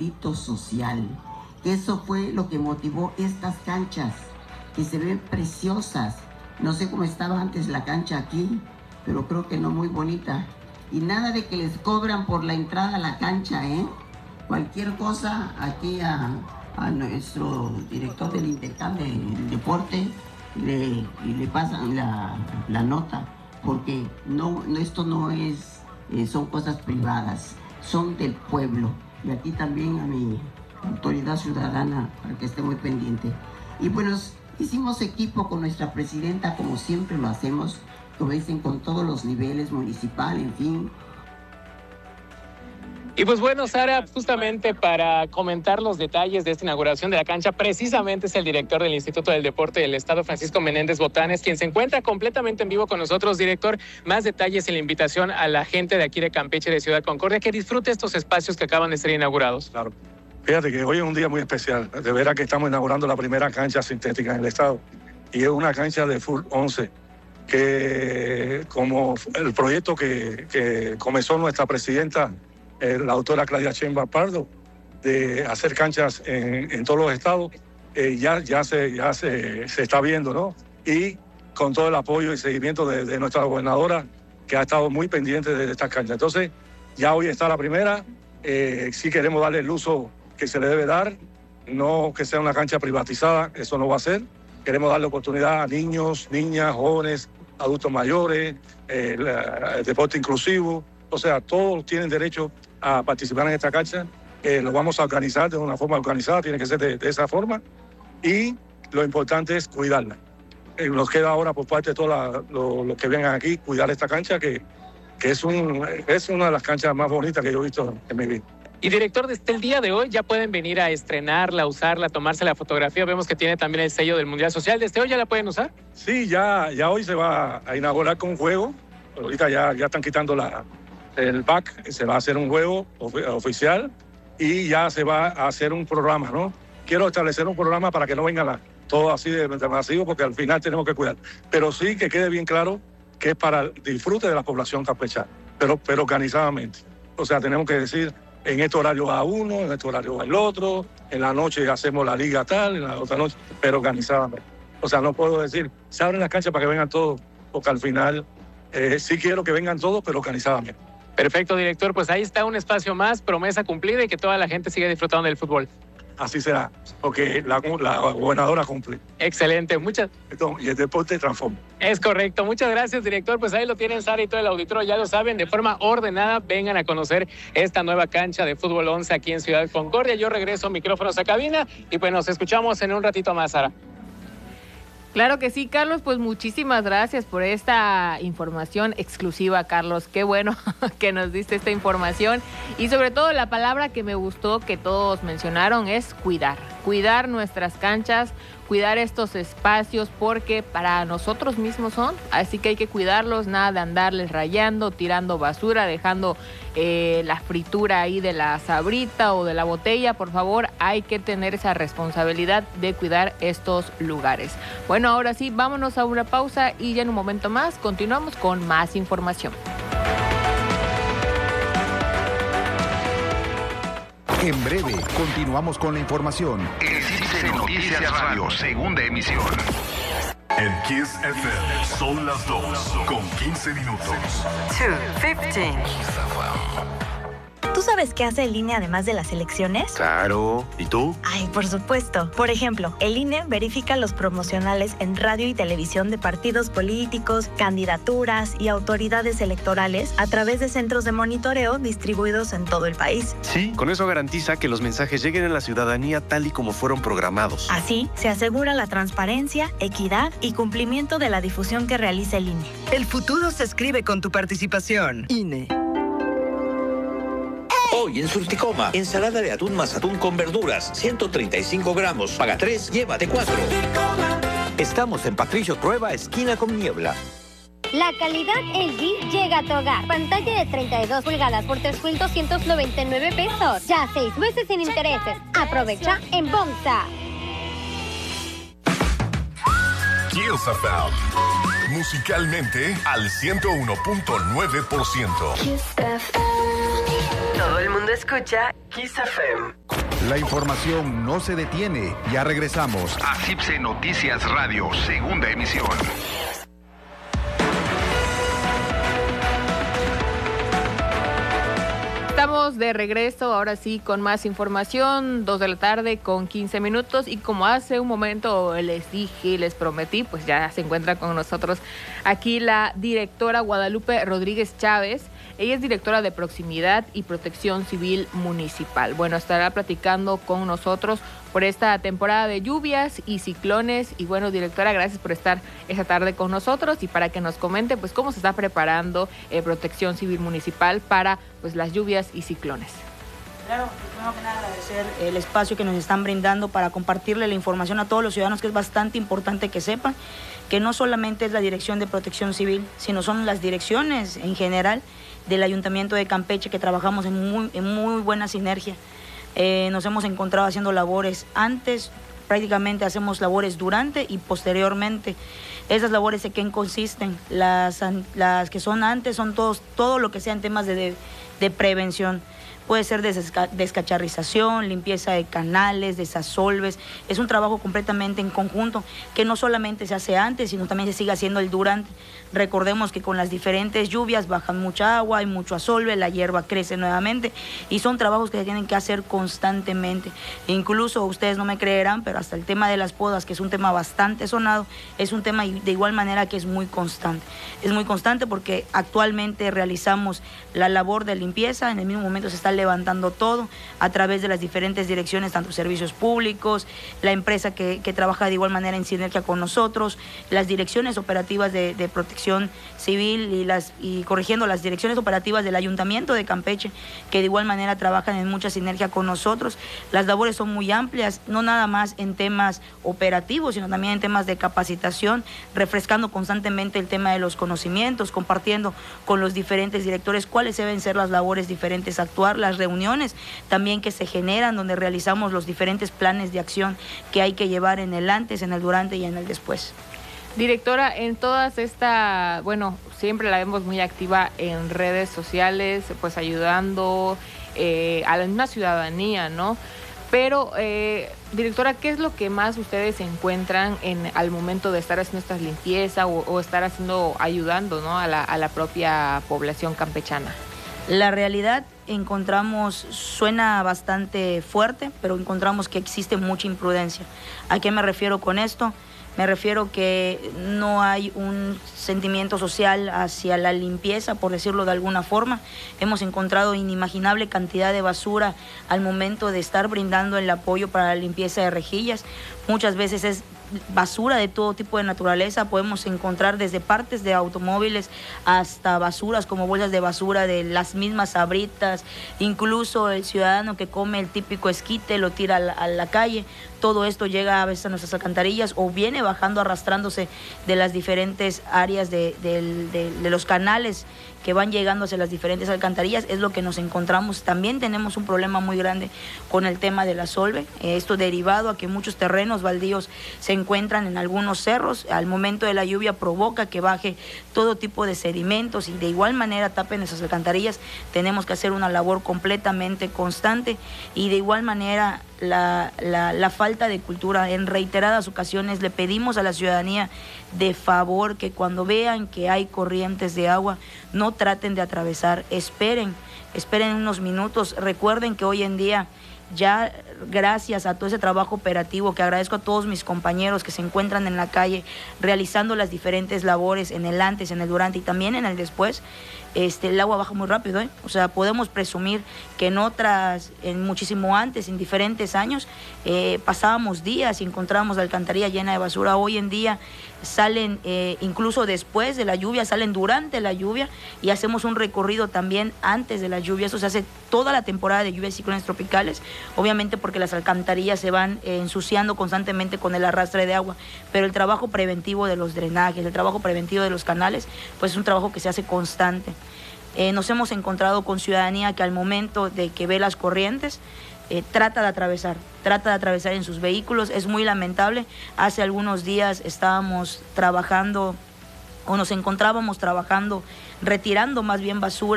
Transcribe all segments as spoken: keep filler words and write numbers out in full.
conflicto social. Eso fue lo que motivó estas canchas, que se ven preciosas. No sé cómo estaba antes la cancha aquí, pero creo que no muy bonita. Y nada de que les cobran por la entrada a la cancha, ¿eh? Cualquier cosa aquí a, a nuestro director del INDECAM del deporte le, y le pasan la, la nota, porque no, esto no es, eh, son cosas privadas, son del pueblo. Y aquí también a mi autoridad ciudadana, para que esté muy pendiente. Y bueno, hicimos equipo con nuestra presidenta, como siempre lo hacemos, como dicen, con todos los niveles, municipal, en fin. Y pues bueno, Sara, justamente para comentar los detalles de esta inauguración de la cancha, precisamente es el director del Instituto del Deporte del Estado, Francisco Menéndez Botanes, quien se encuentra completamente en vivo con nosotros. Director, más detalles y la invitación a la gente de aquí de Campeche, de Ciudad Concordia, que disfrute estos espacios que acaban de ser inaugurados. Claro. Fíjate que hoy es un día muy especial. De veras que estamos inaugurando la primera cancha sintética en el Estado. Y es una cancha de Full once, que como el proyecto que, que comenzó nuestra presidenta, eh, la doctora Claudia Sheinbaum Pardo, de hacer canchas en, en todos los estados, eh, ya, ya, se, ya se, se está viendo, ¿no? Y con todo el apoyo y seguimiento de, de nuestra gobernadora, que ha estado muy pendiente de estas canchas. Entonces, ya hoy está la primera. Eh, sí queremos darle el uso que se le debe dar, no que sea una cancha privatizada, eso no va a ser. Queremos darle oportunidad a niños, niñas, jóvenes, adultos mayores, eh, la, el deporte inclusivo. O sea, todos tienen derecho a participar en esta cancha. Eh, lo vamos a organizar de una forma organizada, tiene que ser de, de esa forma. Y lo importante es cuidarla. Eh, nos queda ahora por parte de todos los lo que vengan aquí, cuidar esta cancha, que, que es, un, es una de las canchas más bonitas que yo he visto en mi vida. Y director, desde el día de hoy ya pueden venir a estrenarla, usarla, tomarse la fotografía. Vemos que tiene también el sello del Mundial Social. ¿Desde hoy ya la pueden usar? Sí, ya, ya hoy se va a inaugurar con un juego. Ahorita ya, ya están quitando la, el back, se va a hacer un juego of, oficial y ya se va a hacer un programa, ¿no? Quiero establecer un programa para que no venga la, todo así de masivo, porque al final tenemos que cuidar. Pero sí que quede bien claro que es para el disfrute de la población campechana, pero, pero organizadamente. O sea, tenemos que decir, en este horario va uno, en este horario va el otro, en la noche hacemos la liga tal, en la otra noche, pero organizadamente. O sea, no puedo decir, se abren las canchas para que vengan todos, porque al final eh, sí quiero que vengan todos, pero organizadamente. Perfecto, director. Pues ahí está un espacio más, promesa cumplida y que toda la gente siga disfrutando del fútbol. Así será, porque la, la gobernadora cumple. Excelente, muchas... Y el deporte transforma. Es correcto, muchas gracias, director. Pues ahí lo tienen, Sara, y todo el auditorio, ya lo saben, de forma ordenada, vengan a conocer esta nueva cancha de fútbol once aquí en Ciudad Concordia. Yo regreso micrófonos a cabina y pues nos escuchamos en un ratito más, Sara. Claro que sí, Carlos, pues muchísimas gracias por esta información exclusiva, Carlos. Qué bueno que nos diste esta información y sobre todo la palabra que me gustó que todos mencionaron es cuidar, cuidar nuestras canchas, cuidar estos espacios porque para nosotros mismos son, así que hay que cuidarlos, nada de andarles rayando, tirando basura, dejando eh, la fritura ahí de la sabrita o de la botella. Por favor, hay que tener esa responsabilidad de cuidar estos lugares. Bueno, ahora sí, vámonos a una pausa y ya en un momento más continuamos con más información. En breve, continuamos con la información. El Cine de Noticias Radio, segunda emisión. En Kiss F M son las dos con quince minutos. dos quince. ¿Tú sabes qué hace el I N E además de las elecciones? Claro. ¿Y tú? Ay, por supuesto. Por ejemplo, el I N E verifica los promocionales en radio y televisión de partidos políticos, candidaturas y autoridades electorales a través de centros de monitoreo distribuidos en todo el país. Sí, con eso garantiza que los mensajes lleguen a la ciudadanía tal y como fueron programados. Así, se asegura la transparencia, equidad y cumplimiento de la difusión que realiza el I N E. El futuro se escribe con tu participación. I N E. Hoy en Surticoma, ensalada de atún más atún con verduras, ciento treinta y cinco gramos. Paga tres, llévate cuatro. Estamos en Patricio Trueba, esquina con Niebla. La calidad L G llega a tu hogar. Pantalla de treinta y dos pulgadas por tres mil doscientos noventa y nueve pesos. Ya seis meses sin intereses. Aprovecha en Bonsa. Kiss F M. Musicalmente al ciento uno punto nueve por ciento. Todo el mundo escucha Kiss F M. La información no se detiene. Ya regresamos. A C I P C Noticias Radio, segunda emisión. Estamos de regreso, ahora sí, con más información, dos de la tarde con quince minutos, y como hace un momento les dije, les prometí, pues ya se encuentra con nosotros aquí la directora Guadalupe Rodríguez Chávez. Ella es directora de Proximidad y Protección Civil Municipal. Bueno, estará platicando con nosotros por esta temporada de lluvias y ciclones. Y bueno, directora, gracias por estar esta tarde con nosotros y para que nos comente pues cómo se está preparando eh, Protección Civil Municipal para pues las lluvias y ciclones. Claro, primero que nada agradecer el espacio que nos están brindando para compartirle la información a todos los ciudadanos, que es bastante importante que sepan que no solamente es la Dirección de Protección Civil, sino son las direcciones en general del Ayuntamiento de Campeche, que trabajamos en muy, en muy buena sinergia. Eh, nos hemos encontrado haciendo labores antes, prácticamente hacemos labores durante y posteriormente. Esas labores de qué consisten, las, las que son antes son todos, todo lo que sean temas de, de, de prevención. Puede ser desca descacharrización, limpieza de canales, desasolves. Es un trabajo completamente en conjunto que no solamente se hace antes, sino también se sigue haciendo el durante. Recordemos que con las diferentes lluvias bajan mucha agua, hay mucho asolve, la hierba crece nuevamente y son trabajos que se tienen que hacer constantemente. E incluso ustedes no me creerán, pero hasta el tema de las podas, que es un tema bastante sonado, es un tema de igual manera que es muy constante. Es muy constante porque actualmente realizamos la labor de limpieza, en el mismo momento se está levantando todo a través de las diferentes direcciones, tanto servicios públicos, la empresa que, que trabaja de igual manera en sinergia con nosotros, las direcciones operativas de, de protección civil y, las, y corrigiendo las direcciones operativas del Ayuntamiento de Campeche, que de igual manera trabajan en mucha sinergia con nosotros. Las labores son muy amplias, no nada más en temas operativos, sino también en temas de capacitación, refrescando constantemente el tema de los conocimientos, compartiendo con los diferentes directores cuáles deben ser las labores diferentes a actuar, las reuniones también que se generan, donde realizamos los diferentes planes de acción que hay que llevar en el antes, en el durante y en el después. Directora, en todas esta, bueno, siempre la vemos muy activa en redes sociales, pues ayudando eh, a la misma ciudadanía, ¿no? Pero, eh, directora, ¿qué es lo que más ustedes encuentran en al momento de estar haciendo esta limpieza o, o estar haciendo, ayudando, ¿no? a, la, a la propia población campechana? La realidad encontramos, suena bastante fuerte, pero encontramos que existe mucha imprudencia. ¿A qué me refiero con esto? Me refiero que no hay un sentimiento social hacia la limpieza, por decirlo de alguna forma. Hemos encontrado inimaginable cantidad de basura al momento de estar brindando el apoyo para la limpieza de rejillas. Muchas veces es basura de todo tipo de naturaleza. Podemos encontrar desde partes de automóviles hasta basuras como bolsas de basura de las mismas sabritas, incluso el ciudadano que come el típico esquite lo tira a la, a la calle. Todo esto llega a veces a nuestras alcantarillas o viene bajando, arrastrándose de las diferentes áreas de, de, de, de los canales que van llegando hacia las diferentes alcantarillas. Es lo que nos encontramos. También tenemos un problema muy grande con el tema de la solve, esto derivado a que muchos terrenos baldíos se encuentran en algunos cerros. Al momento de la lluvia provoca que baje todo tipo de sedimentos y de igual manera tapen esas alcantarillas. Tenemos que hacer una labor completamente constante y de igual manera la, la, la falta de cultura. En reiteradas ocasiones le pedimos a la ciudadanía de favor que cuando vean que hay corrientes de agua no traten de atravesar, esperen, esperen unos minutos. Recuerden que hoy en día ya gracias a todo ese trabajo operativo, que agradezco a todos mis compañeros que se encuentran en la calle realizando las diferentes labores en el antes, en el durante y también en el después, este, el agua baja muy rápido, ¿eh? O sea, podemos presumir que en otras, en muchísimo antes, en diferentes años, eh, pasábamos días y encontrábamos la alcantarilla llena de basura. Hoy en día salen eh, incluso después de la lluvia, salen durante la lluvia y hacemos un recorrido también antes de la lluvia. Eso se hace toda la temporada de lluvias y ciclones tropicales, obviamente porque las alcantarillas se van eh, ensuciando constantemente con el arrastre de agua, pero el trabajo preventivo de los drenajes, el trabajo preventivo de los canales, pues es un trabajo que se hace constante. Eh, nos hemos encontrado con ciudadanía que al momento de que ve las corrientes, Eh, trata de atravesar, trata de atravesar en sus vehículos. Es muy lamentable. Hace algunos días estábamos trabajando o nos encontrábamos trabajando, retirando más bien basura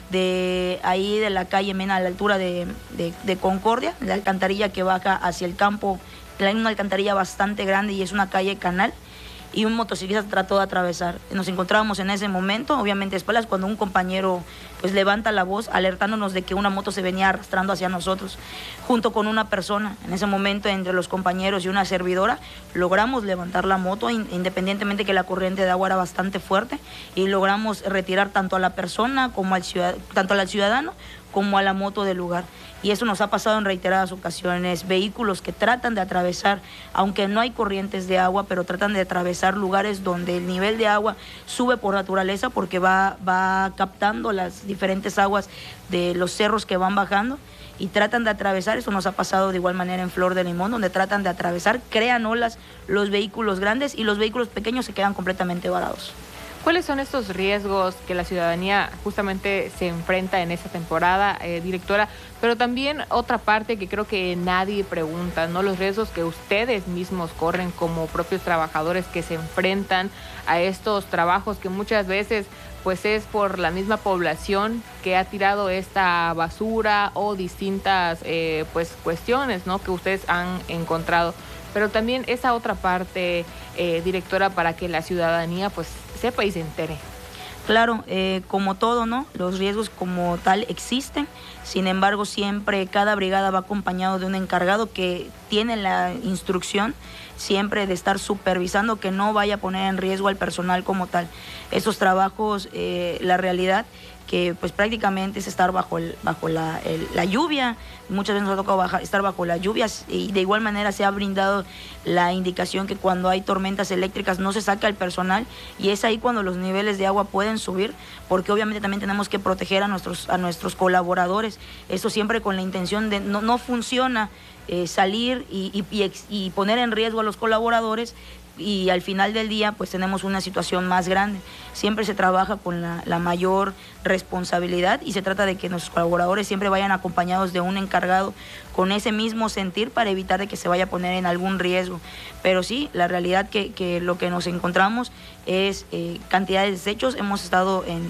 de ahí de la calle Mena a la altura de, de, de Concordia, la alcantarilla que baja hacia el campo, hay una alcantarilla bastante grande y es una calle canal, y un motociclista trató de atravesar. Nos encontrábamos en ese momento, obviamente espaldas, cuando un compañero pues levanta la voz alertándonos de que una moto se venía arrastrando hacia nosotros, junto con una persona. En ese momento, entre los compañeros y una servidora, logramos levantar la moto, independientemente que la corriente de agua era bastante fuerte, y logramos retirar tanto a la persona como al ciudad, tanto al ciudadano como a la moto del lugar. Y eso nos ha pasado en reiteradas ocasiones, vehículos que tratan de atravesar, aunque no hay corrientes de agua, pero tratan de atravesar lugares donde el nivel de agua sube por naturaleza, porque va, va captando las diferentes aguas de los cerros que van bajando, y tratan de atravesar. Eso nos ha pasado de igual manera en Flor de Limón, donde tratan de atravesar, crean olas los vehículos grandes y los vehículos pequeños se quedan completamente varados. ¿Cuáles son estos riesgos que la ciudadanía justamente se enfrenta en esta temporada, eh, directora? Pero también otra parte que creo que nadie pregunta, ¿no? Los riesgos que ustedes mismos corren como propios trabajadores que se enfrentan a estos trabajos que muchas veces pues es por la misma población que ha tirado esta basura o distintas eh, pues cuestiones, ¿no? Que ustedes han encontrado. Pero también esa otra parte, eh, directora, para que la ciudadanía pues sepa y se entere. Claro, eh, como todo, ¿no? Los riesgos como tal existen. Sin embargo, siempre cada brigada va acompañado de un encargado que tiene la instrucción siempre de estar supervisando que no vaya a poner en riesgo al personal como tal. Esos trabajos, eh, la realidad que pues prácticamente es estar bajo, el, bajo la, el, la lluvia. Muchas veces nos ha tocado bajar, estar bajo las lluvias, y de igual manera se ha brindado la indicación que cuando hay tormentas eléctricas no se saca el personal, y es ahí cuando los niveles de agua pueden subir, porque obviamente también tenemos que proteger a nuestros, a nuestros colaboradores. Eso siempre con la intención de no, no funciona eh, salir y, y, y, y poner en riesgo a los colaboradores, y al final del día pues tenemos una situación más grande. Siempre se trabaja con la, la mayor responsabilidad, y se trata de que nuestros colaboradores siempre vayan acompañados de un encargado con ese mismo sentir para evitar de que se vaya a poner en algún riesgo. Pero sí, la realidad que, que lo que nos encontramos es eh, cantidad de desechos. Hemos estado en,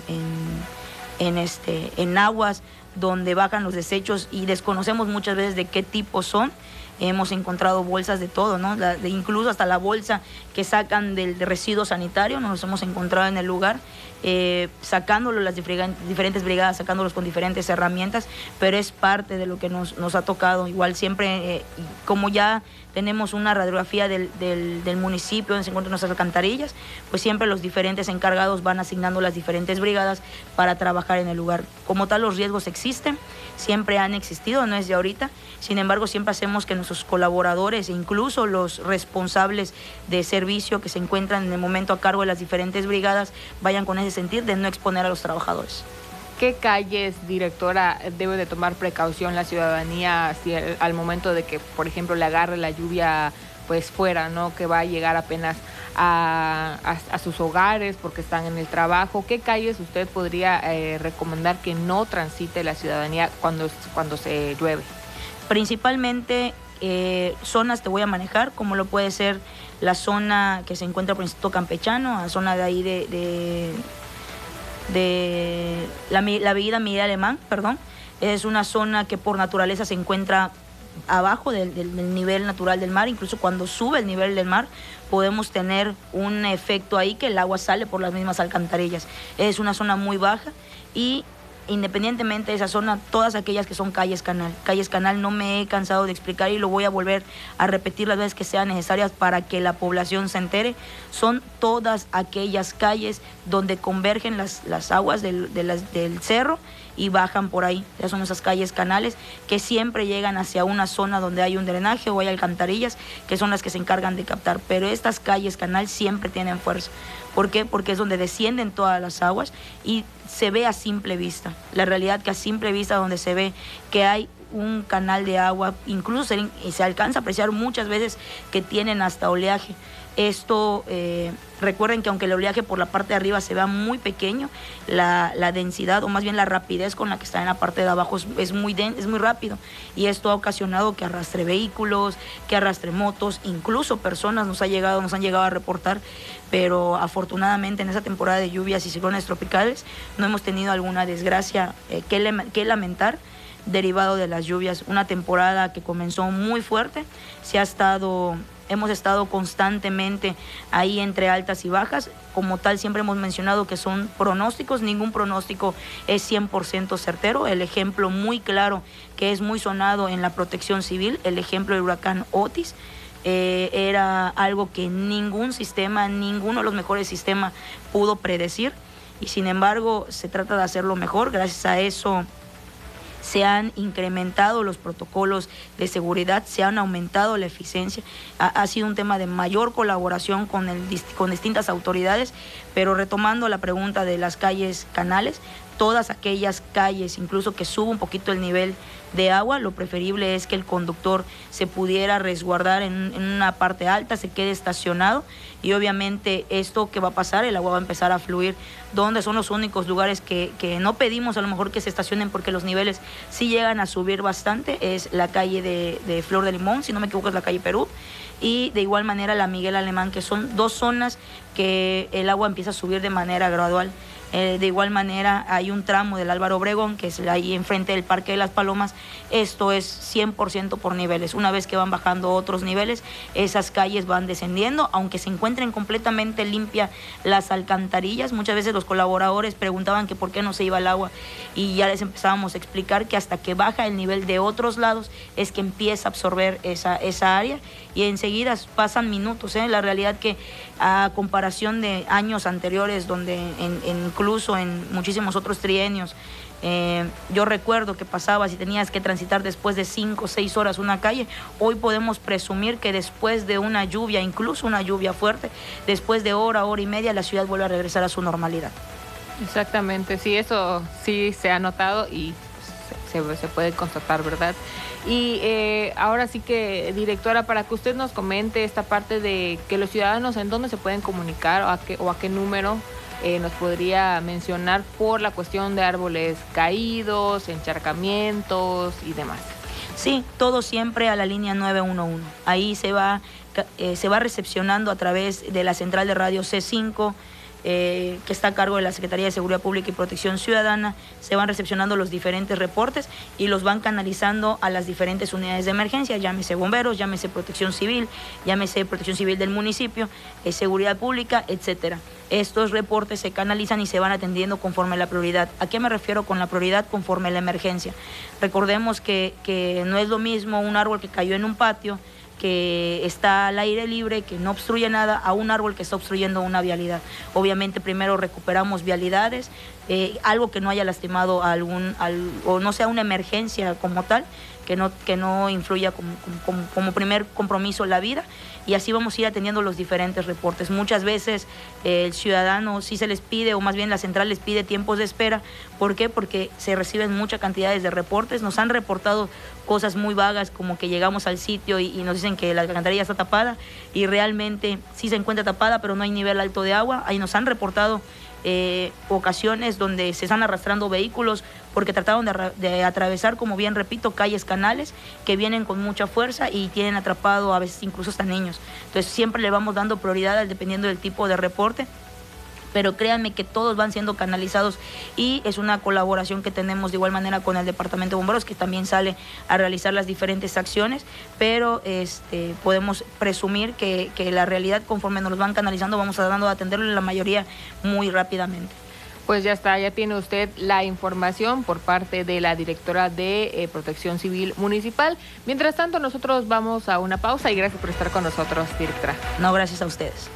en, en, este, en aguas donde bajan los desechos y desconocemos muchas veces de qué tipo son. Hemos encontrado bolsas de todo, ¿no? La, de incluso hasta la bolsa que sacan del de residuo sanitario, nos los hemos encontrado en el lugar, eh, sacándolo las diferentes brigadas, sacándolos con diferentes herramientas, pero es parte de lo que nos, nos ha tocado. Igual siempre, eh, como ya tenemos una radiografía del, del, del municipio donde se encuentran nuestras alcantarillas, pues siempre los diferentes encargados van asignando las diferentes brigadas para trabajar en el lugar. Como tal, los riesgos existen, siempre han existido, no es de ahorita. Sin embargo, siempre hacemos que nuestros colaboradores e incluso los responsables de servicio que se encuentran en el momento a cargo de las diferentes brigadas vayan con ese sentir de no exponer a los trabajadores. ¿Qué calles, directora, debe de tomar precaución la ciudadanía si al, al momento de que, por ejemplo, le agarre la lluvia pues fuera, ¿no? Que va a llegar apenas a, a, a sus hogares porque están en el trabajo? ¿Qué calles usted podría eh, recomendar que no transite la ciudadanía cuando, cuando se llueve? Principalmente eh, zonas te voy a manejar, como lo puede ser la zona que se encuentra por el Instituto Campechano, la zona de ahí de... de de la, la avenida Miguel Alemán, perdón. Es una zona que por naturaleza se encuentra abajo del, del, del nivel natural del mar. Incluso cuando sube el nivel del mar podemos tener un efecto ahí que el agua sale por las mismas alcantarillas. Es una zona muy baja, y independientemente de esa zona, todas aquellas que son calles canal. Calles canal no me he cansado de explicar y lo voy a volver a repetir las veces que sean necesarias para que la población se entere. Son todas aquellas calles donde convergen las, las aguas del, de las, del cerro y bajan por ahí. Ya son esas calles canales que siempre llegan hacia una zona donde hay un drenaje o hay alcantarillas, que son las que se encargan de captar. Pero estas calles canal siempre tienen fuerza. ¿Por qué? Porque es donde descienden todas las aguas y se ve a simple vista. La realidad que a simple vista donde se ve que hay un canal de agua, incluso se, se alcanza a apreciar muchas veces que tienen hasta oleaje. Esto, eh, recuerden que aunque el oleaje por la parte de arriba se vea muy pequeño, la, la densidad o más bien la rapidez con la que está en la parte de abajo es, es, muy den, es muy rápido, y esto ha ocasionado que arrastre vehículos, que arrastre motos, incluso personas nos ha llegado, nos han llegado a reportar, pero afortunadamente en esa temporada de lluvias y ciclones tropicales no hemos tenido alguna desgracia eh, que, le, que lamentar derivado de las lluvias. Una temporada que comenzó muy fuerte, se ha estado... Hemos estado constantemente ahí entre altas y bajas. Como tal, siempre hemos mencionado que son pronósticos. Ningún pronóstico es cien por ciento certero. El ejemplo muy claro que es muy sonado en la protección civil, el ejemplo del huracán Otis, eh, era algo que ningún sistema, ninguno de los mejores sistemas pudo predecir. Y sin embargo, se trata de hacerlo mejor. Gracias a eso se han incrementado los protocolos de seguridad, se han aumentado la eficiencia, ha, ha sido un tema de mayor colaboración con, el, con distintas autoridades, pero retomando la pregunta de las calles canales, todas aquellas calles, incluso que suba un poquito el nivel de agua, lo preferible es que el conductor se pudiera resguardar en, en una parte alta, se quede estacionado, y obviamente esto que va a pasar, el agua va a empezar a fluir donde son los únicos lugares que, que no pedimos a lo mejor que se estacionen porque los niveles sí llegan a subir bastante, es la calle de, de Flor de Limón, si no me equivoco es la calle Perú, y de igual manera la Miguel Alemán, que son dos zonas que el agua empieza a subir de manera gradual. Eh, de igual manera hay un tramo del Álvaro Obregón, que es ahí enfrente del Parque de las Palomas. Esto es cien por ciento por niveles. Una vez que van bajando otros niveles, esas calles van descendiendo, aunque se encuentren completamente limpias las alcantarillas. Muchas veces los colaboradores preguntaban que por qué no se iba el agua, y ya les empezábamos a explicar que hasta que baja el nivel de otros lados es que empieza a absorber esa, esa área, y enseguida pasan minutos, ¿eh? La realidad que a comparación de años anteriores, donde en, en, incluso en muchísimos otros trienios, eh, yo recuerdo que pasabas y tenías que transitar después de cinco o seis horas una calle, hoy podemos presumir que después de una lluvia, incluso una lluvia fuerte, después de hora, hora y media, la ciudad vuelve a regresar a su normalidad. Exactamente, sí, eso sí se ha notado y se, se, se puede constatar, ¿verdad? Y eh, ahora sí que, directora, para que usted nos comente esta parte de que los ciudadanos en dónde se pueden comunicar o a qué, o a qué número eh, nos podría mencionar por la cuestión de árboles caídos, encharcamientos y demás. Sí, todo siempre a la línea nueve uno uno. Ahí se va, eh, se va recepcionando a través de la central de radio C cinco, Eh, que está a cargo de la Secretaría de Seguridad Pública y Protección Ciudadana. Se van recepcionando los diferentes reportes y los van canalizando a las diferentes unidades de emergencia, llámese bomberos, llámese protección civil, llámese protección civil del municipio, eh, seguridad pública, etcétera. Estos reportes se canalizan y se van atendiendo conforme a la prioridad. ¿A qué me refiero con la prioridad? Conforme a la emergencia. Recordemos que, que no es lo mismo un árbol que cayó en un patio, que está al aire libre, que no obstruye nada, a un árbol que está obstruyendo una vialidad. Obviamente primero recuperamos vialidades, eh, algo que no haya lastimado a algún, al, o no sea una emergencia como tal, que no, que no influya como, como, como primer compromiso la vida, y así vamos a ir atendiendo los diferentes reportes. Muchas veces eh, el ciudadano sí se les pide, o más bien la central les pide tiempos de espera. ¿Por qué? Porque se reciben muchas cantidades de reportes. Nos han reportado cosas muy vagas, como que llegamos al sitio y, y nos dicen que la alcantarilla está tapada, y realmente sí se encuentra tapada, pero no hay nivel alto de agua. Ahí nos han reportado eh, ocasiones donde se están arrastrando vehículos porque trataron de, de atravesar, como bien repito, calles canales que vienen con mucha fuerza y tienen atrapado a veces incluso hasta niños. Entonces siempre le vamos dando prioridad dependiendo del tipo de reporte, pero créanme que todos van siendo canalizados, y es una colaboración que tenemos de igual manera con el Departamento de Bomberos, que también sale a realizar las diferentes acciones, pero este, podemos presumir que, que la realidad, conforme nos los van canalizando, vamos tratando de atenderlo la mayoría muy rápidamente. Pues ya está, ya tiene usted la información por parte de la directora de eh, Protección Civil Municipal. Mientras tanto, nosotros vamos a una pausa, y gracias por estar con nosotros, directora. No, gracias a ustedes.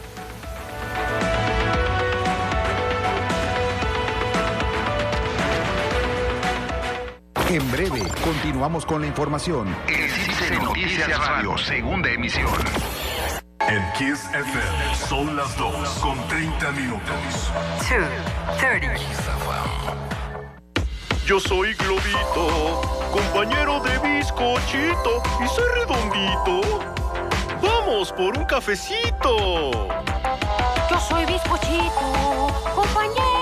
En breve, continuamos con la información. Existe Noticias Radio, segunda emisión. En Kiss F M son las dos con treinta minutos. two thirty. Yo soy Globito, compañero de bizcochito, y soy redondito. ¡Vamos por un cafecito! Yo soy bizcochito, compañero